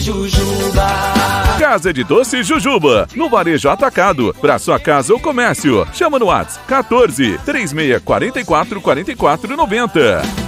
Jujuba. Casa de Doce Jujuba, no Varejo Atacado, para sua casa ou comércio. Chama no WhatsApp 14 3644 4490.